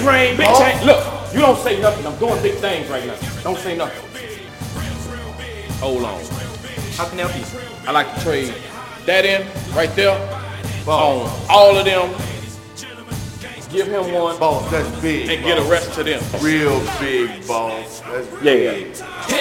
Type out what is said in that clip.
brain, big chain. Look, you don't say nothing. I'm doing big things right now. Don't say nothing. Hold on. How can I help you? I like to trade that in right there on all of them. Give him one. Boss, that's big. And get a rest to them. Real big, boss. That's big. Yeah.